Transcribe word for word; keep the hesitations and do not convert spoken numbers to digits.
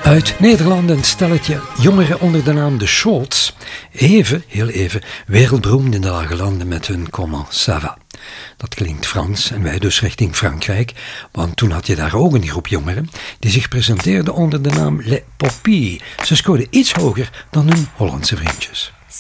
Uit Nederland een stelletje jongeren onder de naam de Scholz. Even, heel even, wereldberoemd in de lage landen met hun Comment ça va. Dat klinkt Frans en wij dus richting Frankrijk, want toen had je daar ook een groep jongeren die zich presenteerden onder de naam Les Poppies. Ze scoorden iets hoger dan hun Hollandse vriendjes.